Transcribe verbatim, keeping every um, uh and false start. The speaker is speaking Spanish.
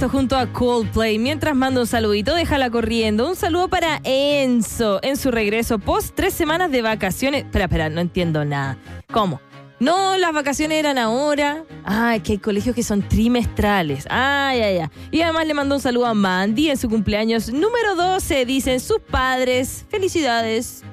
Tiesto junto a Coldplay. Mientras mando un saludito, déjala corriendo. Un saludo para Enzo en su regreso post tres semanas de vacaciones. Espera, espera, no entiendo nada. ¿Cómo? No, las vacaciones eran ahora. Ah, es que hay colegios que son trimestrales. Ah, ya, ya. Y además le mandó un saludo a Mandy en su cumpleaños número doce. Dicen sus padres. Felicidades.